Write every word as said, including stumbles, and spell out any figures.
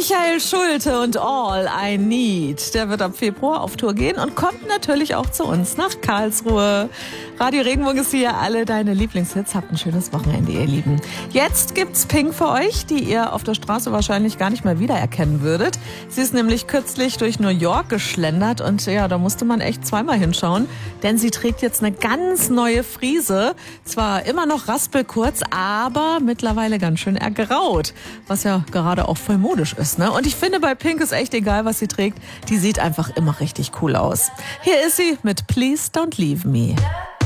Michael Schulte und All I Need. Der wird ab Februar auf Tour gehen und kommt natürlich auch zu uns nach Karlsruhe. Radio Regenbogen ist hier, alle deine Lieblingshits. Habt ein schönes Wochenende, ihr Lieben. Jetzt gibt's Pink für euch, die ihr auf der Straße wahrscheinlich gar nicht mehr wiedererkennen würdet. Sie ist nämlich kürzlich durch New York geschlendert und ja, da musste man echt zweimal hinschauen, denn sie trägt jetzt eine ganz neue Frise. Zwar immer noch raspelkurz, aber mittlerweile ganz schön ergraut, was ja gerade auch voll modisch ist, ne? Und ich finde, bei Pink ist echt egal, was sie trägt. Die sieht einfach immer richtig cool aus. Hier ist sie mit Please Don't Leave Me.